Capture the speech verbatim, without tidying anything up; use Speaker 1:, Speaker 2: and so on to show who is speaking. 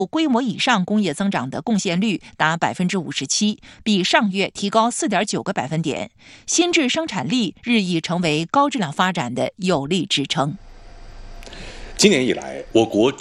Speaker 1: 规模以上工业增长的贡献率达百分之五十七，比上月提高四点九个百分点。新制生产力日益成为高质量发展的有力支撑。
Speaker 2: 今年以来，我国